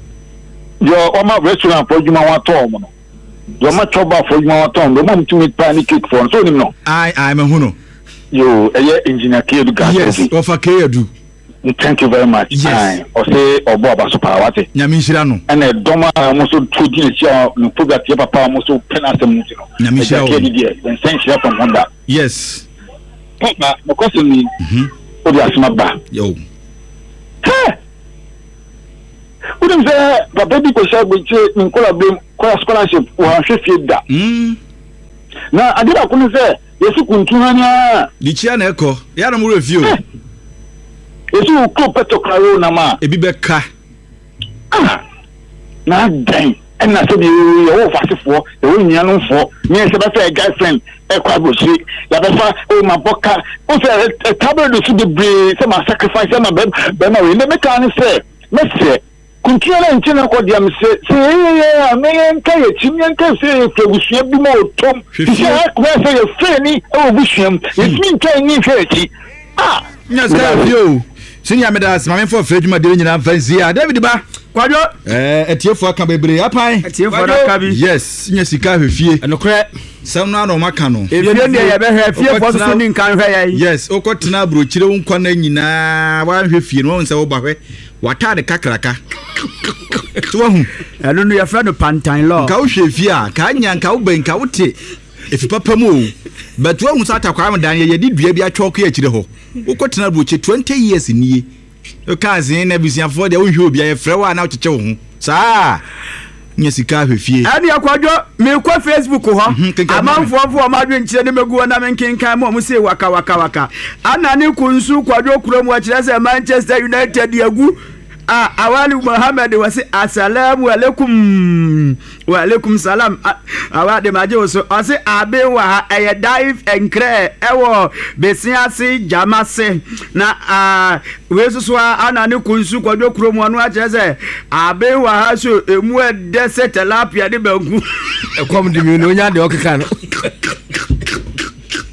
yo o ma restaurant for juma wa to mo no yo ma choba for juma wa to do mo mtumi pa ni cake for so ni no ai ai me hunu yo eye engineer Kedu gas yes ofa Kedu thank you very much ai o se obo aba so pa wate nyame nhira no ene doma mo so todi e sia no program tie papa mo so penasem no nyame nhira Kedu die den sense from Honda yes papa mo question ni mhm o dia asma ba yo he udem se papa bi ko sha gbeche nkola blame ko scholarship wa hwefie da mm na adira ko ni se yesu kuntuhania di chia na eko ya na mo review yesu ko peto kraro na ma ebi beka ah na dan and na se bi yo fasefo e wo nyia no fo ni se be fa girlfriend e kwa bosi ya be fa o ma boka o se table do su de bre se ma sacrifice ma be be ma we ne me kan se me se kuntiala ntina ko dia me se se ye me nka ye timye nka se ye fegusua bi mo tom se ko se ye freni o busuam ye timye nka ni hweti ah nya ska view sinya medas ma me for frejuma de nyina fancy a David ba kwadwo eh etiefo aka bebre apan etiefo aka bi yes nya sika hwefie enokre sam na no maka no efie ne ye be hwe fie fo so ni nkan hwe yayi yes okotena brochire wo nkwa na nyina wa hwefie no nse wo bahwe watade kakraka tuwahu eno no ye fra no pantan law ka wo hwefie a ka nya nka wo ben ka wote efi papa mu but wo hu sata kwa amdan ye yedi dua bi atwoko ya kire ho okotena brochi twenty years nie o kaze na bisiafo de wo hwe obi ya frɛ wa na okyeche wo ho saa nya sika hwefie ani akwadwo me kwa Facebook ho amanfo fo amadwe nkyere ne megu na menkenkan mo mo se waka waka waka anani kunsu kwadwo kurom akire se Manchester United yagu ah awali Muhammad wasi assalamu alaikum wa alaikum salam awade maje so wasi abe wa eye dive enkre ewo besiasi jamase na ah wesusu anani kunsu kwadwo kurom anu acheze abe wa ha so emu ede setelapia de bangu ekom di mi no nya de okeka no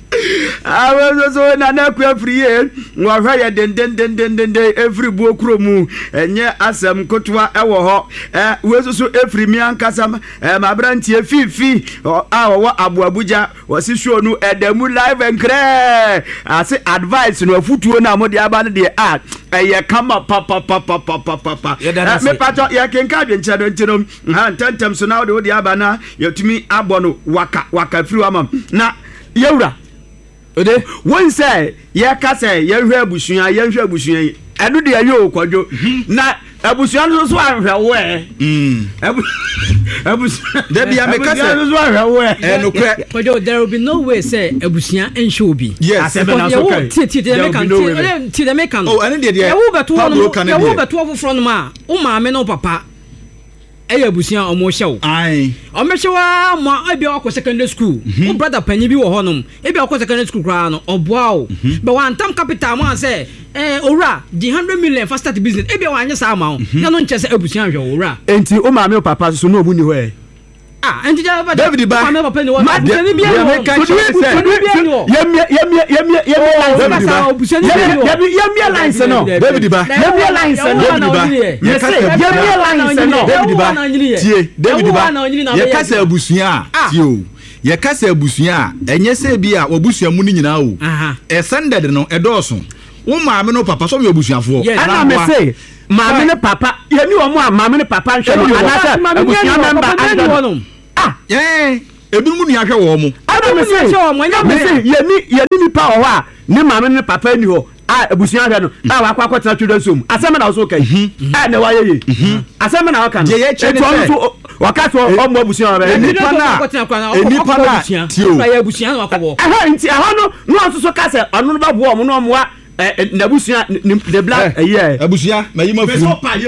awo so na na ku afriye wa hwa ye den den den den den every bu okuro mu enye asem kotwa ewo ho eh we so so every mi ankasa eh ma brantie fifi a wo abu abuja wasi show no edamu live and cray ase advice no afutuo na mo de aba ne de a eye kama pa pa pa pa pa pa pa me pato ya kenka de ncha do ntino ha ntantem so na wo de aba na yatumi abo no waka waka firi wa mam na yewura ode won say ye ka say ye hwe abusuan ye hwe abusuan enu de ye okwadwo na abusuan so so ahwe we mm abusuan de bia me ka say so ahwe we enu kre kodwo there will be no way say abusuan enhwe obi yes na so kai ti ti de me kan ti ti de me kan oh enu de de ye wo beto no ye wo beto ofofro no ma o ma me no papa eya abusuan omo hyew ai omo hyewa mo abi akọ secondary school o brother panyi bi wo honom ebi akọ secondary school kra no oboa o be wan tam capital mo say eh owura di one hundred million for start business ebi wa anya sa ma o na no nche say abusuan hwe owura enti o ma me papa so no mu ni ho e ah enti ja ba David ba me papa ni wo ma de bi ya me ka che say yemie yemie yemie yemie David ba yemie lines no David ba yemie lines no David ba ye say yemie lines no David ba tie David ba ye ka say abusuan tie o ye ka say abusuan enye say bi a obusuan mu ni nyina o e sended no e dooso wo maame no papa so me obusuafo ana me say maame ne papa yemi wo mu a maame ne papa nhwe no anasa abusuan member ando ah eh ebi mu ni ahwe wo mu ana me say me say yemi yemi nipa wo a ne maame ne papa ni ho a abusuan hwe no a wa kwakọ tena twedon som asem na wo so kai a ne wa ye asem na wo kan ye ye chene so wakato o mo abusuan ba nipa na nipa na tio ya abusuan na wakobo eh nti aha no no so so ka se onu no ba bo mo no mo wa nabusuan the black yeah abusuan mayima fu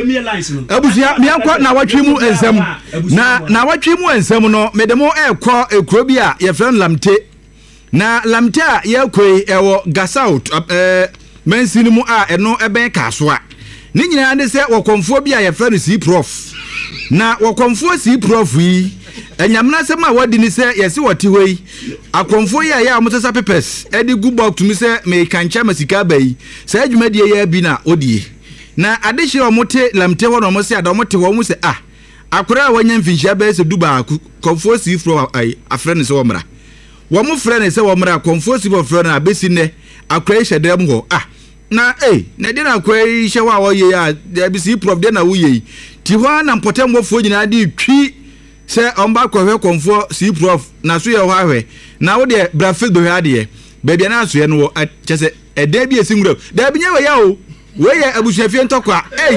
abusuan mi anko na watwe mu ensem na na watwe mu ensem no medemo ekọ ekuro bi a ye friend lamte na lamte a ye koi ewo gasout eh mensini mu a eno eben kasoa ni nyina ande se wokonfo bi a ye friend si prof na wokonfo si prof yi enyamna se ma wadi ni se yesi woti hoi akonfo ya ya amotesa papers edi good box to me se me kancha masika bai se adwumadie ya bi na odie na adehye omote lamte ho no mo se adomote ho mo se ah akora wanya mfinhia bai se duba konfo si fro ai afre ne se wo mra wo mo fre ne se wo mra konfo si bo fre na abesi ne akora hye dem ho ah na eh na de na akora hye wa wo ye ya abesi prof de na wo ye ti ho na mpotem wo fo nyina de twi se omba kwahwe konfo si prof na so ye hwahwe na wo de brafil do hwade be bia na so ye no chese eda bi esingura da bi nye we ya o we ye abusuafie ntokwa eh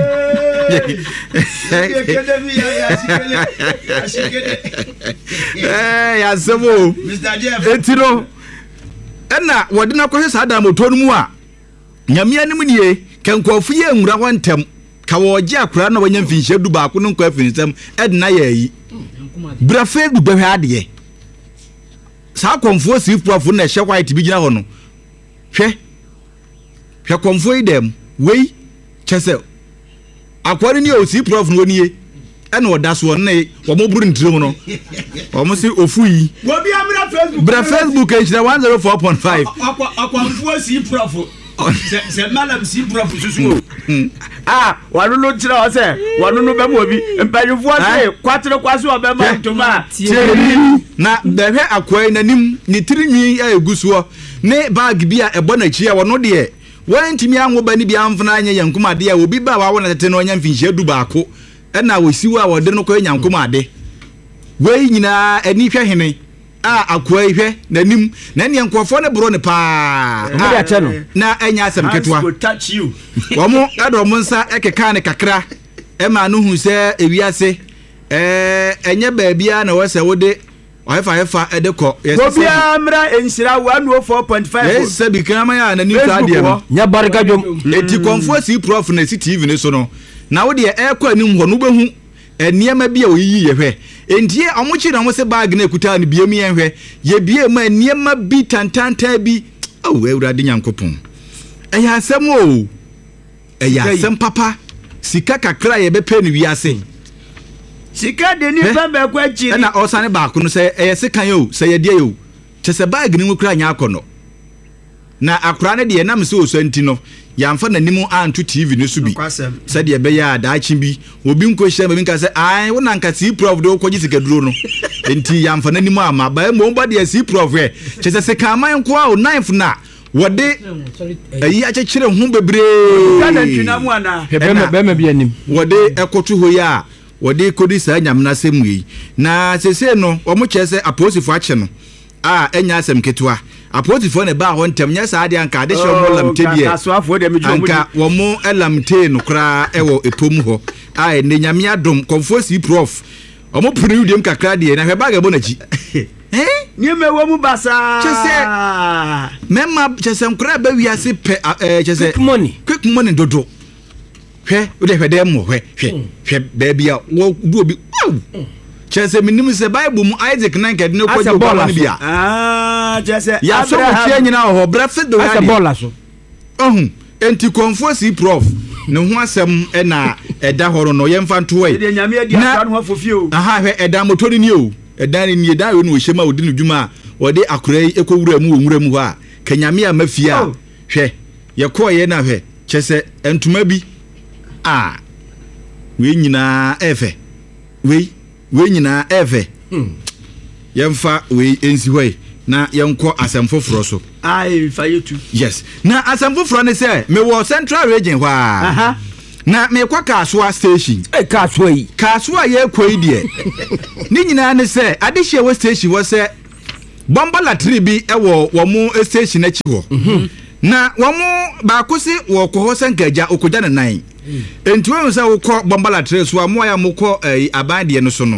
eh ya sebo Mister Jeff etiro ena wode na kwahwe sada motonu mu a nyame anim nie kankofu ye nwura ho ntem ka wo je akura na wanya mfinhye du ba ko no nkwa finsem edna ye yi bra Facebook be hwade sa konfo si prof na hye white bi gina ho no hwe hwe konfo idem wei chese akwari ni o si prof no nie ena oda so na wo mo buru ntire no wo mo si ofu yi wo bi amra Facebook bra Facebook e hira one oh four point five akwanfo si prof se se malam si prof susu ah wanu no tira o se wanu no be mo bi mpanyufo se kwatre kwaso obe ma ntoma na behwe akwai nanim ni tirinwi a egusuo ne bag bi a ebo na chi a wono de wantimi anwo ba ni bi amfana anya yankuma de a obi ba wa wona tete no nya mfinhye du baako na wosiwu a wode no ko yankuma de wei nyina ani hwe hene a akwai hwe nanim na ne nkofo ne bro ne pa na anya asem ketwa womo ado mo nsa ekeka ne kakra e ma no hu se ewiase eh enye baabia na wose wode ohefa hefa edeko obi amra enhira one oh four point five yes sabi kama ya na nipa ade no nya barika jom eti konfo si prof na si T V ne so no na wode e kwa anim ho no behu eniema bia oyiyi ye hwe entie omochi na mo se bag na ekuta ne biam ye hwe ye bia ma eniema bi tantanta bi o ewurade nyankopon eya asem o eya asem papa sika kakra ye bepe ne wiase sika de ni ba ba kwa chiri na osane ba ko no se eye sekan yo se ye die yo che se bag ni mu kra nya akono na akora ne de nam se osanti no yamfa nanim anto T V no so bi said ye be ya daachi bi obi nko hia ba bi nka se ai wo na nka si prof de ko gisika duro no enti yamfa nanim ama ba mo ba de si prof e chese se kaman ko a knife na wode ayi akekere hu bebre kana ntuna mu ana bema bema bi anim wode ekoto ho ya wode kodi sa nyamna semu yi na sese no omo chese aposifo ache no a enya asem ketwa aposifo ne ba ho ntem nya sa ade anka ade hye mo lamte bie anka wo mo elamte no kra ewo epom ho a ne nyame adom konfo si prof omo punu udem kakra de na hwe ba ga bo na chi eh ni mewo mu basa chese memma chese nkra ba wiase pe chese quick money quick money dodo hwe ode hwe dem hwe hwe hwe ba bia wo du obi chese minim se bible mu Isaac nan kede ne kwaje bola ni bia ah chese ya so mo tie nyina ho brafet do ya bola so ohun enti konfo si prof ne ho asem e na eda horo no yemfa nto e de nyame adi asa no afofie o aha hwe eda motori ni o eda ni eda we no hyema odi no dwuma ode akorai ekowura mu wura mu ho a kanyame a mafia hwe ye ko ye na hwe chese entuma bi ah we nyina efe we we nyina efe hmm. Yemfa we ensi hoi na yenko asemfoforo so ai fa yetu yes na asemfoforo ne se me wo central region hwa aha na me kwa Kasua station e Kasua yi Kasua ye koi die ni nyina ne se adehye wo station wo se bombala tribi e wo wo mu station achi ho mhm na wo mu ba kosi wo ko ho sankaja okoja na nan enti wo se wo ko bombala tre so amoa ya moko abande no so no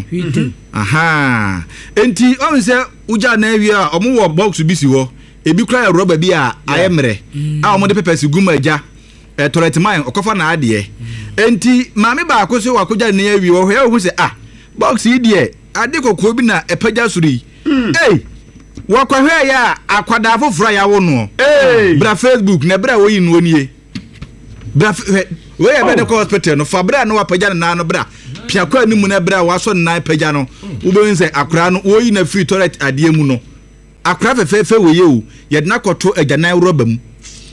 aha enti o se uja na wi a omo wo box bi si ho ebi kra rubber bi a ayemre a omo de pepesi gumaja e toilet man okofa na ade enti maame ba ko se wakoja na wi wo he wo se ah box yi de ade kokko bi na epaja suri eh wakwahwe ya akwada foforo ya wo no eh bra Facebook na bra wo yi no nie bra we ya be de hospital no fa bra no wapaja na no bra piakwa ni mu na bra waso na paja no wo be nse akora no wo yi na free toilet ade mu no akora fefefe we ye o ye na koto ajanan roba mu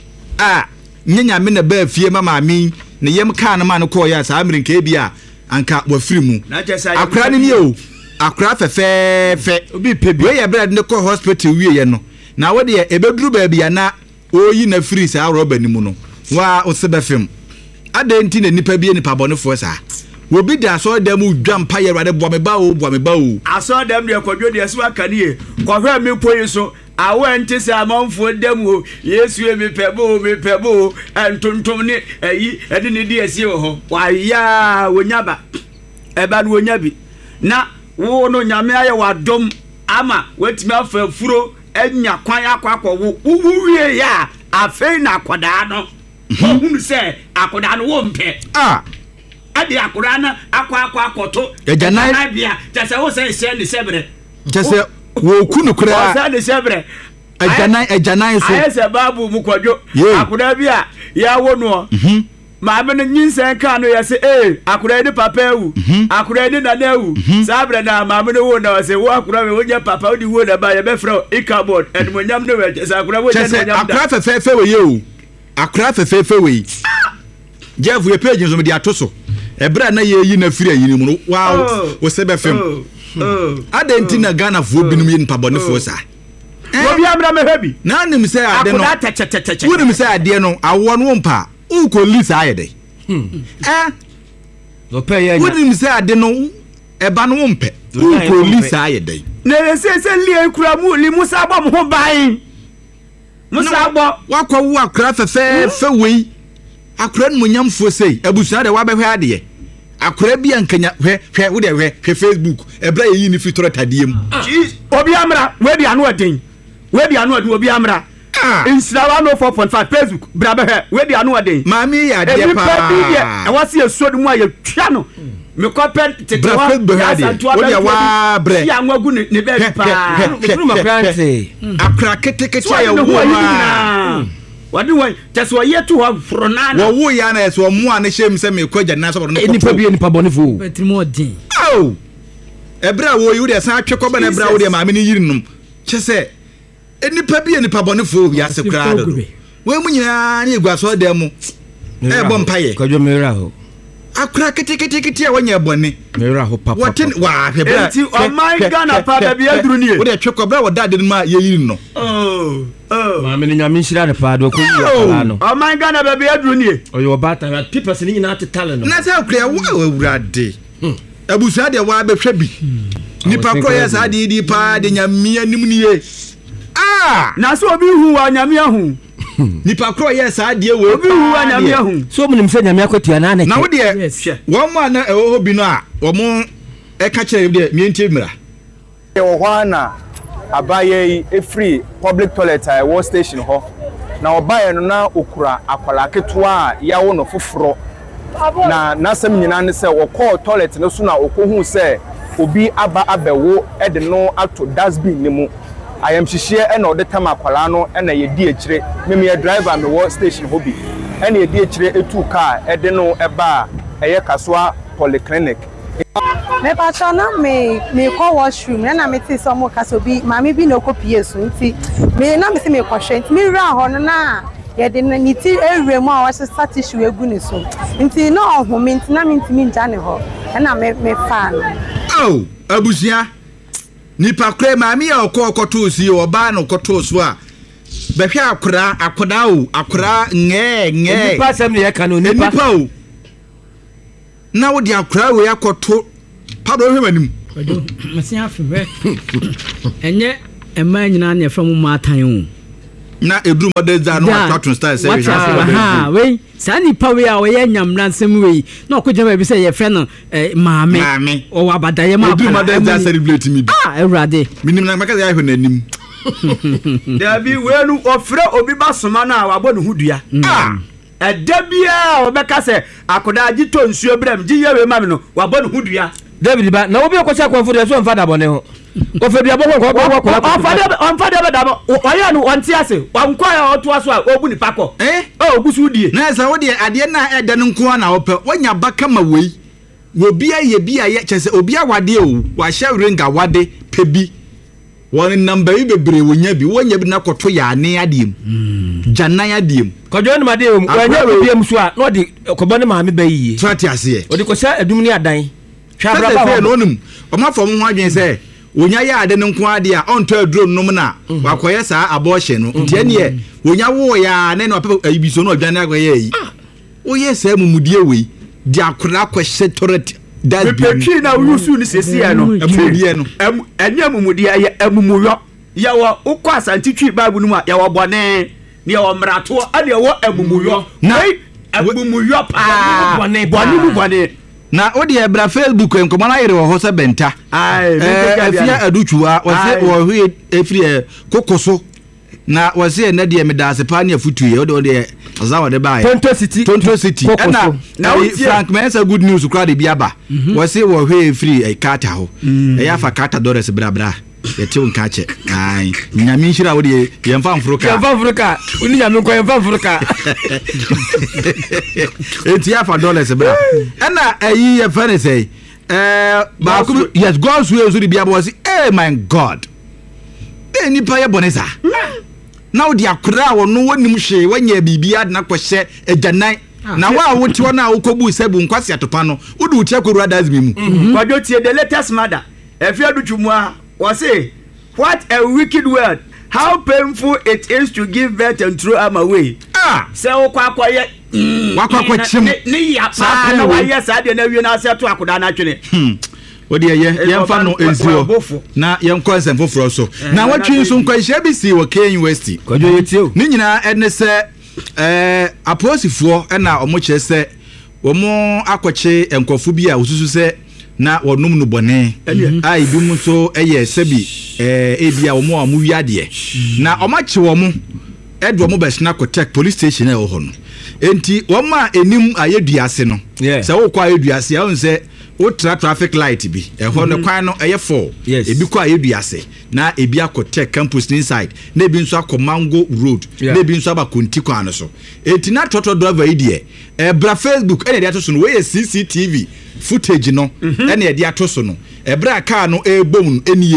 a nyanya me na ba fie mama mi ne yem ka na ma no ko ya sa amirinka bia anka wa free mu akora ni ni o akora fefefe obi pebi we ye bra de ko hospital wie ye no na wo de ebeduru ba bia na oyi na free sa roba ni mu no wa osebefem adenti na nipa bia nipa bonefo sa wo bi da so dem dwampa ye rade bo me ba o bo me ba o aso dem de kwadwo de so akanie kohwe me poyi so awo enti se amanfo dem o Yesu e me pebo me pebo entontom ni ayi ede ne di asie ho wa ya wonyaba e ba no wonyabi na wo no nyame aye wadom ama wetimi afa furo enya kwan akwakwo wo wuwie ya afei na akoda no hunu se akoda no wo mpe ah ade akoda na akwa akwa akoto ejana bia tese wo se se ni sebre tese wo kunu kura wo se ni sebre ejana ejana so ayese babu mu kwadwo akoda bia ya wo no mhm ma me no nyinsen ka no yese eh akoda ni papa ewu akoda ni nana ewu sabre na ma me no wo na se wo akoda me wo nya papa wo di wo na ba ye be fra ikabod en mo nyam no we se akoda wo nya nyam da akora fefe fe we ye o akora fefe fe we Jeff we page so me di atoso ebra na ye yi na firi ayi mu no wow wo se be fem adenti na Ghana fo binum ye npa bone fo sa obi amra me hebi na nim se ade no wo nim se ade no awo no mpa u ko lisa ayede eh do pe ye nya wo nim se ade no eba no mpe u ko lisa ayede na se se lie kura mu li musa bom ho ban musa bo wakwa wo akra fefe fe we akra no nyamfo sei abusa de wa behwe ade akra bia nkanya hwe hwe wo de hwe hwe Facebook ebra yi ni fitoro tadiem obi amra we di anu aden we di anu aden obi amra insira one oh four point five Facebook bra behwe we di anu aden mami ya de pa e wasi esuodu mu aye twa no me kopen tetewa wo de wa bre ya nwagu ne be pa furu ma prante akra ketekete ya wo ma wadi won tese wo yetu ho fronana wo wo ya na so mu an hye mse me kwaja na so no ni pa bi ni pa bonifo betrimo din oh ebra wo yi wo de san atwe koba na ebra wo de ma me ni yirinum chese enipa bi enipa bonefo bi ase kra do we mu nyina na egwaso dem e bo mpaye kwadwo mera ho akra kete kete kete a wanya bone mera ho papa what wa hwebra enti o my Ghana pa da bi aduru ni e wo de twekobra wo dade ma ye yiri no oh oh ma me nyame nhira de pa do ko yi akara no o my Ghana ba bi aduru ni e oyo bata na people se nyina tetale no na sa kra wo awurade abusa de wa behwe bi nipa kro ya sa de di pa de nyame anim ni ye ah na so obi hu wa nyame ahu nipa kro ya sa de we obi hu wa nyame ahu so munim se nyame akotua na na na wo de wo ma na e ho bi no a wo mo e ka kire de mientie mira e wo hwana abaye e free public toilet a war station ho na obaye no na okura akwala ketoa ya wo no foforo na nasem nyina ne se wo call toilet no so na okohu se obi aba abewo e de no ato dustbin ni mu ayam hihie e na ode tam akwala no e na yedi akire meme ye driver me wo station hobi e na yedi akire etu car e de no e ba eye Kasoa polyclinic me patona me me ko washroom na me ti so mo kasobi mami bi no ko pie so nti me na me se me ko hwe nti me ra ho no na ye de ni ti ewre mu a wa se tissue egu ni so nti na ohome nti na me nti mi nja ne ho na me me fan oh abusia nipa kre mami ya okọ koto si oba no koto so a behwe akora akoda o akora nge nge nipa sem ne ye ka no nipa nipa o na wo di akora we akoto pado hwe manim odo masia afwe enye ema nyina na efra mu matan o na eduru modeza no atwatun style say ha we sani pawe a we nyamra nsem we na okoje ba bi say ye friend no maame o wabadaye ma eduru modeza celebrate mi bi ah ewrade minim na maka ya hwe nanim da bi we nu ofre obi basoma na wabɔ ne hudua ah ɛda bia obeka se akoda agi to nsuo brem gi yewe ma me no wabɔ ne hudua David ba na obi ko cha kwamfo de so mfada bone ho ko fe bia bɔ ko ko ko onfada onfada be da bo oya no onti ase wankwa ya oto aso a obu ni pakɔ eh o ogusu die na sa wo de ade na ede no nko na opɛ wanya baka ma wei wo bia ye bia ye kyese obi awade o wa hya renga wade pebi won number yi bebre wonya bi wonya bi na koto ya ane adiem janan adiem kodwo ne made wanya we biem so a no de ko bɔ ne ma me bayi trati ase o de ko sha adum ni adan hwa bra ba no num o ma fo mo ho adwen se wonya ya ade no nko ade a onto aduro nom na wakoye saa abɔhye no ntie ne ye wonya wo ya ne no papa ayibiso no odwane akoye yi wo ye saa mumudie wei di akora kwehye toret me petri na wusu ni sesi ya no amudie no enya mumudie ya amumuyo ya wo ukọ asantitwi bible no ma ya wo bone ne ya wo mrato ade ya wo amumuyo na amumuyo pa bone bone mu bone na odi ebra Facebook enkomo na yere wo ho se benta ai eh afia aduchuwa wo se wo hwe efri kokoso na wo se na de medase pa na futuye wo de azawa de bae Tonto City Tonto City na na Frank mensa good news kra de biaba wo se wo hwe efri e kata ho e ya fa kata dores bra bra ye ti won ka che ai nyame nhira wo de ye mfa mfruka ye mfa mfruka uni nyame ko ye mfa mfruka e ti ya fa dollars bra na ayi ye fa ne sei eh ba ku yes God's way so de biaba wo se eh my god e ni pa ye bonesa na wo de akora wo no wonim hwe wanya bibia na kwhye agyanan na wa wo ti wo na wo kobu sabu nkwase atopa no wo de utia koru adazmi mu kwadwo tie the latest mother efia dutumu a wo say what a wicked word how painful it is to give birth and throw am away ah say wo kwa akoye wakwa kwa chim ni ya pa na wa yes ade na wie na ase to akoda na twene odi ye yemfa no enzio na yemko nsem foforo so na watwi nso nkwa hye bi si wo K University kodwo yetio ni nyina ene se eh aposifo na omo kye se omo akwache enkofu bi a osusu se na wonum no bone ai bi mu so eye sebi eh ebia omo amu wiade na omache omo edo omo besna kotek police station e ho no enti woma enim ayeduase no se wo kwa ayeduase a onse wo tra traffic light bi e ho no kwan no eye four ebi kwa ayeduase na ebi akotek campus inside na ebi nso akomango road na ebi nso abakonti kwan no so enti na toto driver idie e bra Facebook ene dia to so no we C C T V footage no ene dia to so no e bra car no e bom eniye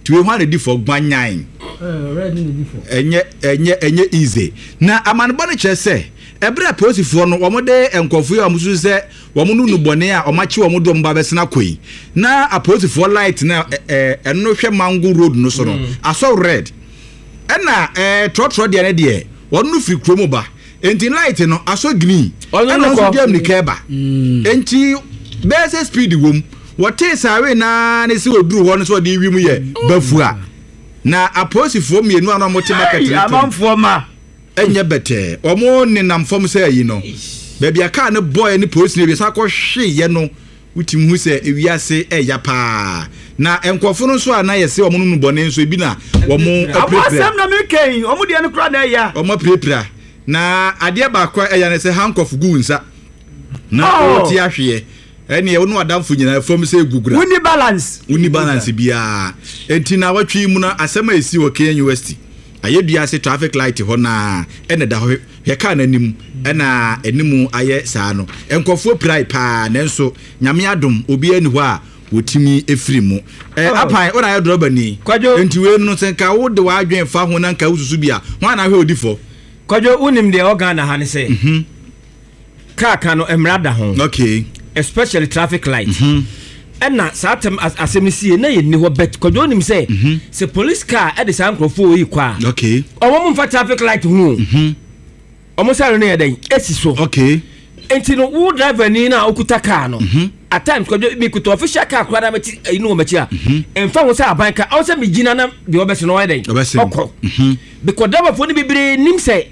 tiwe ho na di for gbanyan eh red ni di for enye enye enye easy na amanbo ne kire se ebra posifo no wo de enkofu ya musu se wo mu nu bone a o machi wo mu do mba besena koi na aposifo light na eh eno hwe mango road no so no aso red ena eh trotro de ne de wo nu firi kromo ba enti light no aso green ena so dem ni keba enti base speed wom what is awe na ne se oduru ho no so de wimu ye bafua na aposifo mienu ana mo te market ni amanfo ma enye bete omo ne namfom se ayi no baby aka ne boy ne police ne bi sa ko hwe ye no utim hu se ewiase eya pa na enkofo no so ana ye se omo no bone nso bi na omo apasem na meken omo de ne kra na eya omo prepra na ade ba kwa eya ne se handcuff gu nsa na o ti ahwe eni e wonu adamfo nyina fom se gugura uni balance uni balance bia enti na watwi mu na asema esi wo Kenya University ayedua se traffic light ho na ene da ho he ka na nim ena enimu aye saa no enkofo prai pa nenso nyame adom obi ani ho a wotimi efiri mu eh apan ora aye droba ni enti we no se ka wo de wa adwen fa ho na nka ususu bia ho na hwe odifo kwadwo unim de organ na ha ne se mhm ka ka no emrada ho okay especially traffic light mhm ena satem asemisi na ye ni ho bet kwadwo nim se se police car e de san crofo yi kwa okay omo mu fa traffic light hu mhm omo sare no ye den esi so okay enti no wo driver ni na okuta car no at times kwadwo mi kuto official car kwa na meti inu o mechi a emfa wo se aban ka o se mi gina na de obese no ye den okro mhm because driver fo ni bibire nim se